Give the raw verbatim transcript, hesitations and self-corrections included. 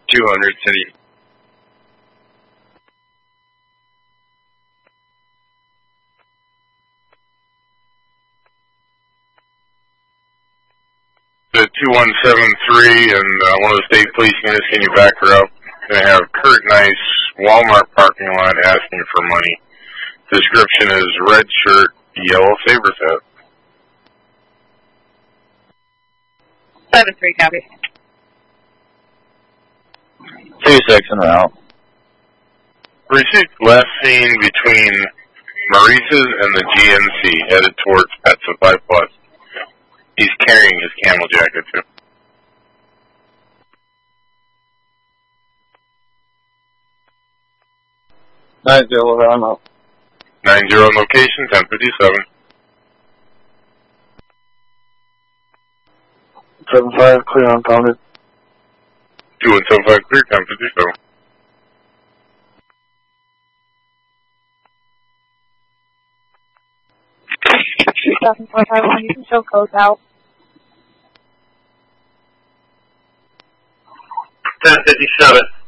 two hundred City. The two one seven three and uh, one of the state police units, can you back her up? They have Kurt Nice, Walmart parking lot, asking for money. Description is red shirt, yellow Sabres hat. seven three, copy. two six en route. Received last seen between Maurice's and the G N C, headed towards Pets of five plus. He's carrying his camel jacket, too. nine zero, I'm out. nine zero location, ten fifty-seven. seven five, clear on pounded. two one seven five clear, ten fifty-seven. two thousand four five one, you can show codes out. ten fifty-seven.